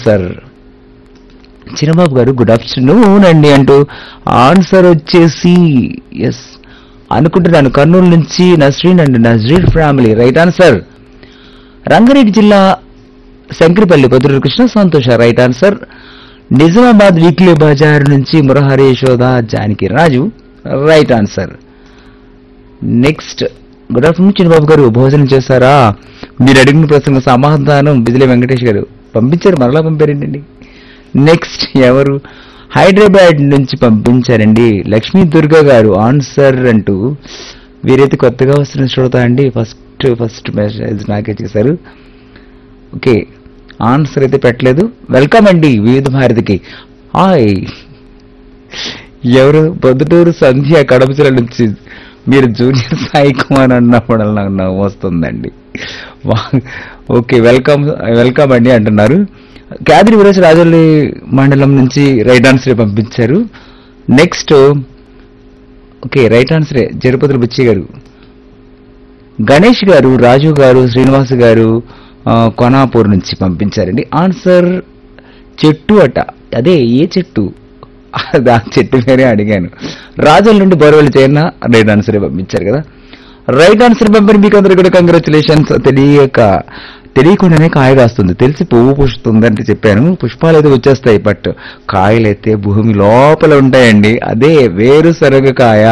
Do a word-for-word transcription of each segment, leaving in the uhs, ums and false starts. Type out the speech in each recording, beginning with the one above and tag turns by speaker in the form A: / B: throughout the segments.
A: Sir చిన్నబాబు గారు good afternoon అండి అంటూ ఆన్సర్ వచ్చేసి ఎస్ అనుకుంటున్నాను కర్నూలు నుంచి Nasreen and నజరీర్ family right answer. Rangareddy జిల్లా శంకరపల్లి పొద్దురు కృష్ణ సంతోష right answer. Nizamabad weekly Bazar నుంచి మురహరి యశోద జానకి రాజు right answer. Next good afternoon చిన్నబాబు గారు భోజనం చేశారా? మీరు అడిగిన ప్రశ్న సమాధానం బిజిలీ వెంకటేష్ గారు పంపించారు, మరలా పంపారండి. నెక్స్ట్ ఎవరు? హైదరాబాద్ నుంచి పంపించారండి లక్ష్మీ దుర్గా గారు ఆన్సర్ అంటూ. వీరైతే కొత్తగా వస్తున్న శ్రోత అండి, ఫస్ట్ ఫస్ట్ మెసేజ్ నాకే చేశారు. ఓకే ఆన్సర్ అయితే పెట్టలేదు. వెల్కమ్ అండి వివిధ భారతికి. హాయ్ ఎవరు? పొద్దుటూరు సంధ్య కడపచల నుంచి. మీరు జూనియర్ సాయి కుమార్ అన్నప్పుడు నాకు నవ్వు వస్తుందండి. ఓకే వెల్కమ్ వెల్కమ్ అండి అంటున్నారు. క్యాదిరి వీరేష్ రాజోలి మండలం నుంచి రైట్ ఆన్సరే పంపించారు. నెక్స్ట్ ఓకే రైట్ ఆన్సరే జరుపతుల బుచ్చి గారు, గణేష్ గారు, రాజు గారు, శ్రీనివాస్ గారు కొనాపూర్ నుంచి పంపించారండి. ఆన్సర్ చెట్టు అట. అదే ఏ చెట్టు? ఆ చెట్టు పేరే అడిగాను. రాజుల నుండి బోరవెల్లి చేరిన రైట్ ఆన్సరే పంపించారు కదా. రైట్ ఆన్సర్ పంపిణీ మీకు అందరూ కూడా కంగ్రాచులేషన్స్. తెలియక తెలియకుండానే కాయ కాస్తుంది, తెలిసి పువ్వు పుష్పుతుంది అంటే చెప్పాను. పుష్పాలు అయితే వచ్చేస్తాయి, బట్ కాయలైతే భూమి లోపల ఉంటాయండి. అదే వేరుశనగ కాయ.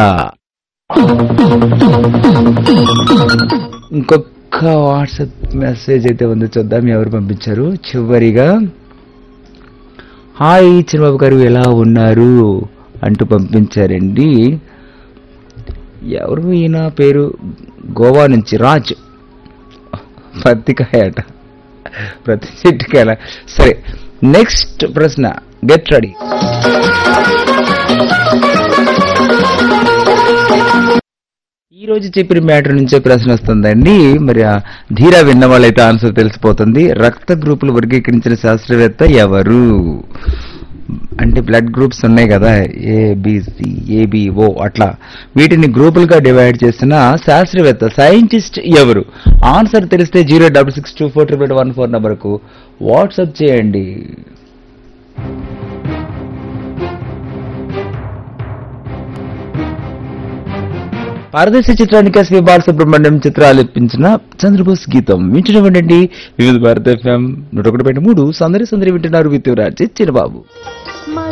A: ఇంకొక వాట్సాప్ మెసేజ్ అయితే ఉంది, చూద్దాం ఎవరు పంపించారు. చివరిగా హాయ్ చిన్నబాబు గారు ఎలా ఉన్నారు అంటూ పంపించారండి. ఎవరు ఈయన పేరు? గోవా నుంచి రాజ్. పత్తికాయ అట, ప్రతి చెట్టుకాయ. సరే నెక్స్ట్ ప్రశ్న, గెట్ రెడీ. ఈ రోజు చెప్పిన మ్యాటర్ నుంచే ప్రశ్న వస్తుందండి. మరి ధీరా విన్న వాళ్ళైతే ఆన్సర్ తెలిసిపోతుంది. రక్త గ్రూపులు వర్గీకరించిన శాస్త్రవేత్త ఎవరు? అంటే బ్లడ్ గ్రూప్స్ ఉన్నాయి కదా, ఏబిసి ఏబిఓ అట్లా, వీటిని గ్రూపులుగా డివైడ్ చేసిన శాస్త్రవేత్త సైంటిస్ట్ ఎవరు? ఆన్సర్ తెలిస్తే zero double six two four triple one four నంబర్కు వాట్సాప్ చేయండి. పారదర్శి చిత్రానికి ఎస్వి బాలసుబ్రహ్మణ్యం చిత్రాలు ఇప్పించిన చంద్రబోస్ గీతం వింటున్నామండి. వివిధ భారత ఎఫ్ఎం నూట ఒకటి పాయింట్ మూడు సందరి సందరి వింటున్నారు. విత్తురాజ్ చిన్నబాబు.